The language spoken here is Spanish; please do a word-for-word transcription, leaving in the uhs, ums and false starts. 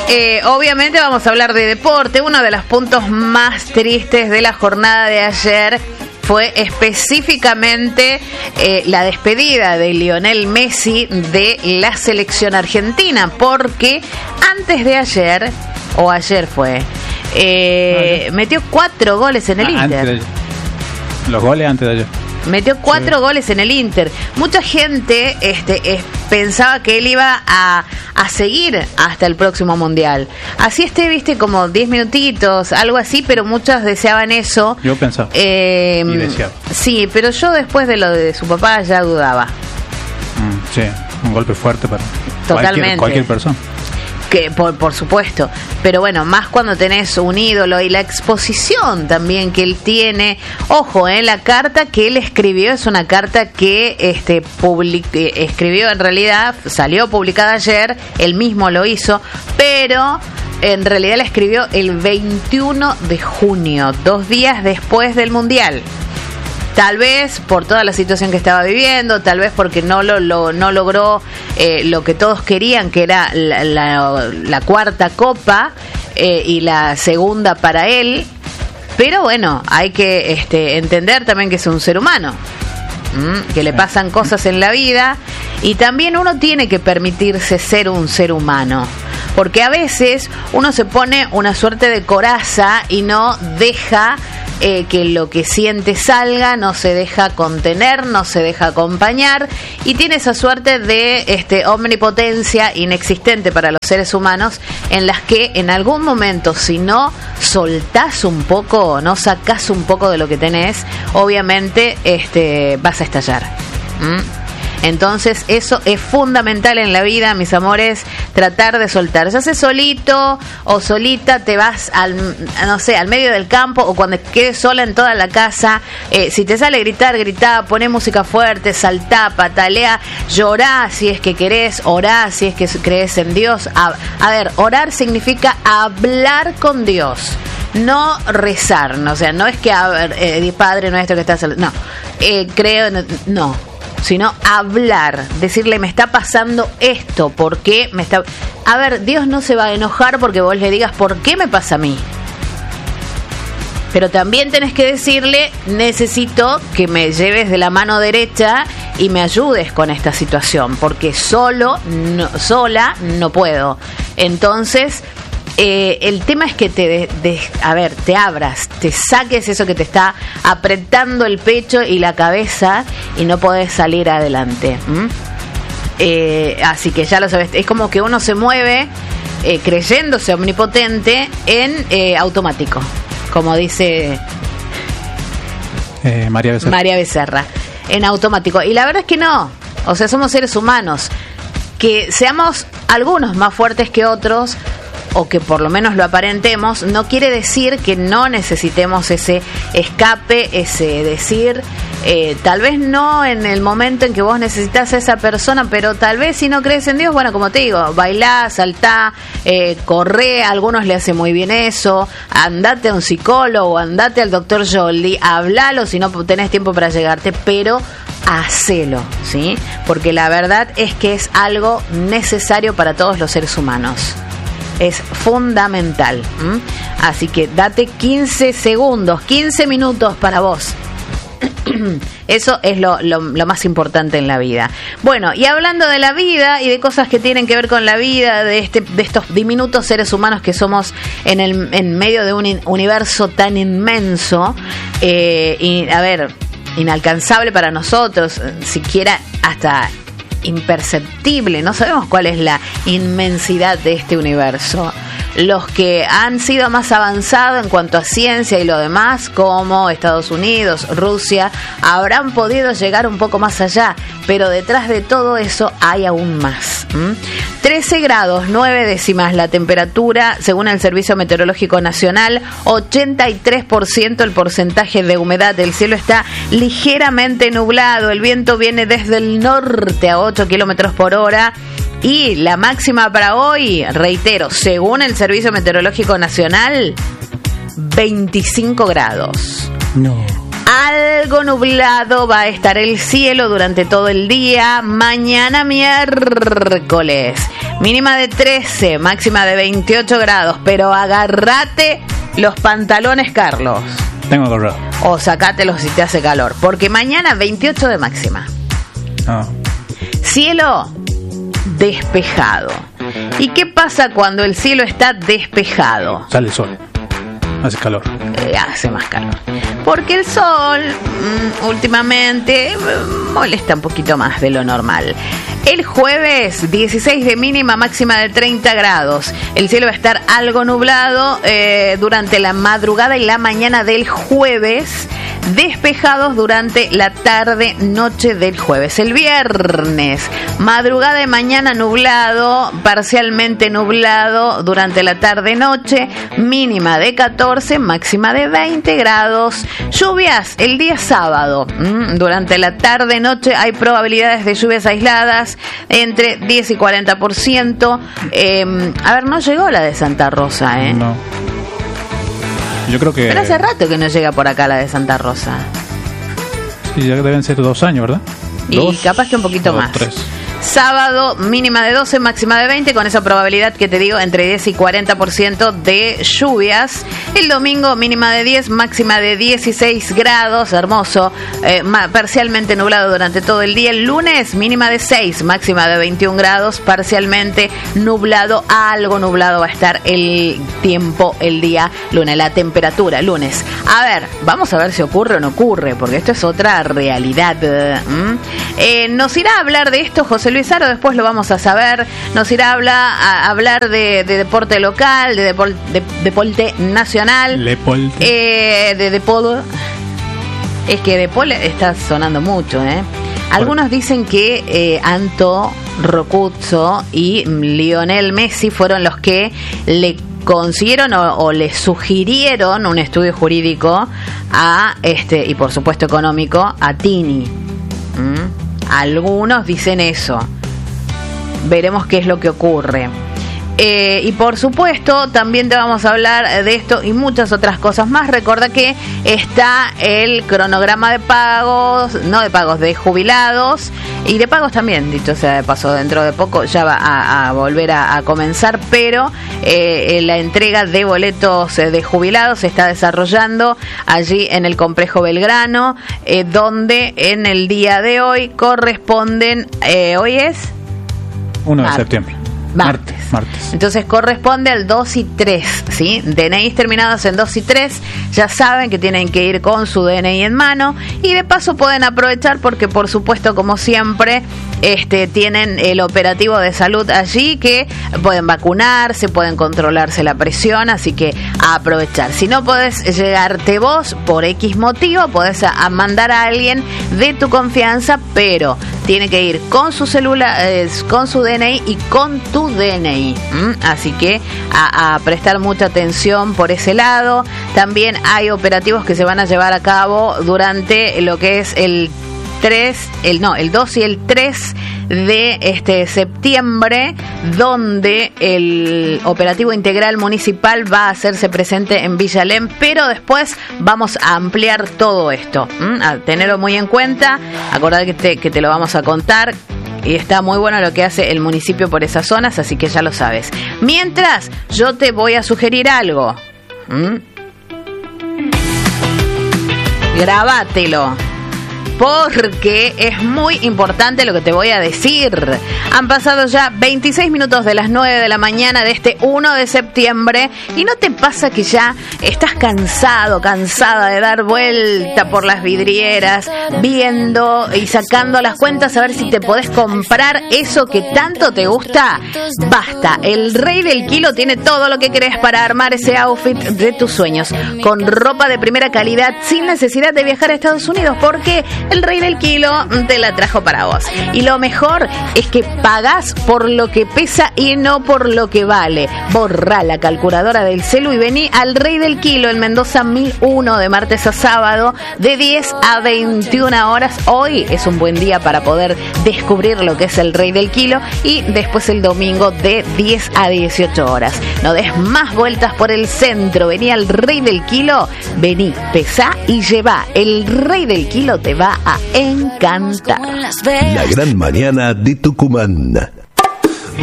eh, obviamente vamos a hablar de deporte. Uno de los puntos más tristes de la jornada de ayer fue específicamente eh, la despedida de Lionel Messi de la selección argentina, porque antes de ayer, o ayer fue, eh, no, metió cuatro goles en el ah, Inter. Antes de, los goles antes de ayer. Metió cuatro sí. goles en el Inter. Mucha gente este, eh, pensaba que él iba a, a seguir hasta el próximo Mundial. Así esté, viste, como diez minutitos, algo así, pero muchos deseaban eso. Yo pensaba. Eh, y deseaba. Sí, pero yo después de lo de su papá ya dudaba. Mm, sí, un golpe fuerte para Totalmente. Cualquier, cualquier persona. Que por, por supuesto, pero bueno, más cuando tenés un ídolo y la exposición también que él tiene. Ojo, eh, la carta que él escribió es una carta que este public, eh, escribió en realidad, salió publicada ayer, él mismo lo hizo, pero en realidad la escribió el veintiuno de junio, dos días después del Mundial. Tal vez por toda la situación que estaba viviendo, tal vez porque no lo, lo no logró eh, lo que todos querían, que era la, la, la cuarta copa eh, y la segunda para él. Pero bueno, hay que este, entender también que es un ser humano, ¿m? que le pasan cosas en la vida, y también uno tiene que permitirse ser un ser humano. Porque a veces uno se pone una suerte de coraza y no deja eh, que lo que siente salga, no se deja contener, no se deja acompañar, y tiene esa suerte de este, omnipotencia inexistente para los seres humanos, en las que en algún momento, si no soltás un poco, no sacás un poco de lo que tenés, obviamente este, vas a estallar. ¿Mm? Entonces eso es fundamental en la vida, mis amores, tratar de soltar. Ya sea solito o solita, te vas al, no sé, al medio del campo, o cuando quedes sola en toda la casa, eh, si te sale gritar, gritá, poné música fuerte, saltá, patalea, llorá si es que querés, orá si es que crees en Dios. A, a ver, orar significa hablar con Dios, no rezar, no, o sea, no es que, a ver, eh, Padre nuestro que estás, no, eh, creo, no. sino hablar, decirle, me está pasando esto, ¿por qué me está...? A ver, Dios no se va a enojar porque vos le digas, ¿por qué me pasa a mí? Pero también tenés que decirle, necesito que me lleves de la mano derecha y me ayudes con esta situación, porque solo, no, sola no puedo. Entonces... Eh, el tema es que te, de, de, a ver, te abras, te saques eso que te está apretando el pecho y la cabeza y no podés salir adelante. ¿Mm? Eh, así que ya lo sabes, es como que uno se mueve eh, creyéndose omnipotente en eh, automático, como dice eh, María Becerra. María Becerra, en automático. Y la verdad es que no, o sea, somos seres humanos, que seamos algunos más fuertes que otros, o que por lo menos lo aparentemos, no quiere decir que no necesitemos ese escape, ese decir, eh, tal vez no en el momento en que vos necesitas a esa persona, pero tal vez si no crees en Dios, bueno, como te digo, bailá, saltá, eh, corré, a algunos le hace muy bien eso, andate a un psicólogo, andate al doctor Joldi, hablalo si no tenés tiempo para llegarte, pero hacelo, ¿sí? Porque la verdad es que es algo necesario para todos los seres humanos. Es fundamental. ¿Mm? Así que date quince segundos, quince minutos para vos. Eso es lo, lo, lo más importante en la vida. Bueno, y hablando de la vida y de cosas que tienen que ver con la vida, de este de estos diminutos seres humanos que somos en el en medio de un in, universo tan inmenso, eh, y a ver, inalcanzable para nosotros, siquiera hasta imperceptible, no sabemos cuál es la inmensidad de este universo. Los que han sido más avanzados en cuanto a ciencia y lo demás, como Estados Unidos, Rusia, habrán podido llegar un poco más allá, pero detrás de todo eso hay aún más. ¿Mm? trece grados, nueve décimas la temperatura, según el Servicio Meteorológico Nacional, ochenta y tres por ciento el porcentaje de humedad, el cielo está ligeramente nublado, el viento viene desde el norte a ocho kilómetros por hora, y la máxima para hoy, reitero, según el Servicio Meteorológico Nacional, veinticinco grados. No. algo nublado va a estar el cielo durante todo el día. Mañana miércoles, mínima de trece, máxima de veintiocho grados. Pero agárrate los pantalones, Carlos. Tengo agarrado. O sacátelos si te hace calor. Porque mañana veintiocho de máxima. No. Cielo despejado. ¿Y qué pasa cuando el cielo está despejado? Sale el sol. Hace calor. Eh, hace más calor. Porque el sol mmm, últimamente mmm, molesta un poquito más de lo normal. El jueves, dieciséis de mínima, máxima de treinta grados. El cielo va a estar algo nublado eh, durante la madrugada y la mañana del jueves. Despejados durante la tarde, noche del jueves. El viernes, madrugada y mañana nublado, parcialmente nublado durante la tarde, noche, mínima de catorce, máxima de veinte grados. Lluvias el día sábado, mm, durante la tarde, noche hay probabilidades de lluvias aisladas entre diez y cuarenta por ciento. Eh, a ver, no llegó la de Santa Rosa, ¿eh? No. Yo creo que... Pero hace rato que no llega por acá la de Santa Rosa. Sí, ya deben ser dos años, ¿verdad? Y dos, capaz que un poquito más. Tres. Sábado, mínima de doce, máxima de veinte, con esa probabilidad que te digo, entre diez y cuarenta por ciento de lluvias. El domingo, mínima de diez, máxima de dieciséis grados, hermoso, eh, parcialmente nublado durante todo el día. El lunes, mínima de seis, máxima de veintiún grados, parcialmente nublado, algo nublado va a estar el tiempo, el día lunes, la temperatura, lunes. A ver, vamos a ver si ocurre o no ocurre, porque esto es otra realidad. ¿Mm? Eh, nos irá a hablar de esto José Luis Aro, después lo vamos a saber. Nos irá a hablar, a hablar de, de deporte local, de, depol, de deporte nacional, Lepolte. Eh, de deporte. Es que deporte está sonando mucho, ¿eh? Algunos dicen que eh, Anto Rocuzzo y Lionel Messi fueron los que le consiguieron o, o le sugirieron un estudio jurídico a este y por supuesto económico a Tini. ¿Mm? Algunos dicen eso. Veremos qué es lo que ocurre. Eh, y por supuesto, también te vamos a hablar de esto y muchas otras cosas más. Recuerda que está el cronograma de pagos, no de pagos, de jubilados y de pagos también, dicho sea de paso, dentro de poco ya va a, a volver a, a comenzar, pero eh, la entrega de boletos de jubilados se está desarrollando allí en el Complejo Belgrano, eh, donde en el día de hoy corresponden, eh, hoy es uno de septiembre. Martes. Martes. Entonces corresponde al dos y tres, ¿sí? D N Is terminados en dos y tres, ya saben que tienen que ir con su D N I en mano y de paso pueden aprovechar porque por supuesto como siempre este tienen el operativo de salud allí que pueden vacunarse, pueden controlarse la presión, así que a aprovechar. Si no podés llegarte vos por X motivo, podés a, a mandar a alguien de tu confianza, pero tiene que ir con su celular, eh, con su D N I y con tu D N I. ¿Mm? Así que a, a prestar mucha atención por ese lado. También hay operativos que se van a llevar a cabo durante lo que es el tres, el no, el dos y el tres de este septiembre, donde el operativo integral municipal va a hacerse presente en Villa Alem, pero después vamos a ampliar todo esto. ¿Mm? A tenerlo muy en cuenta, acordad que te, que te lo vamos a contar. Y está muy bueno lo que hace el municipio por esas zonas, así que ya lo sabes. Mientras, yo te voy a sugerir algo. ¿Mm? Grabátelo. Porque es muy importante lo que te voy a decir. Han pasado ya veintiséis minutos de las nueve de la mañana de este uno de septiembre. ¿Y no te pasa que ya estás cansado, cansada de dar vuelta por las vidrieras, viendo y sacando las cuentas a ver si te podés comprar eso que tanto te gusta? Basta, el Rey del Kilo tiene todo lo que querés para armar ese outfit de tus sueños. Con ropa de primera calidad, sin necesidad de viajar a Estados Unidos, porque el Rey del Kilo te la trajo para vos. Y lo mejor es que pagás por lo que pesa y no por lo que vale. Borrá la calculadora del celu y vení al Rey del Kilo en Mendoza mil uno de martes a sábado de diez a veintiuna horas. Hoy es un buen día para poder descubrir lo que es el Rey del Kilo y después el domingo de diez a dieciocho horas. No des más vueltas por el centro, vení al Rey del Kilo, vení, pesá y llevá. El Rey del Kilo te va a encantar. La gran mañana de Tucumán.